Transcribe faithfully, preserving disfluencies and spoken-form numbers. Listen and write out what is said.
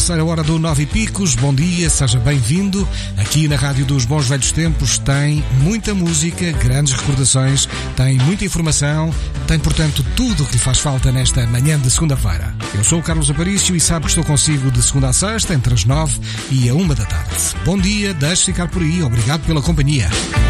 terceira hora do Nove e Picos. Bom dia, seja bem-vindo. Aqui na Rádio dos Bons Velhos Tempos tem muita música, grandes recordações, tem muita informação, tem, portanto, tudo o que lhe faz falta nesta manhã de segunda-feira. Eu sou o Carlos Aparício e sabe que estou consigo de segunda a sexta, entre as nove e a uma da tarde. Bom dia, deixe ficar por aí. Obrigado pela companhia.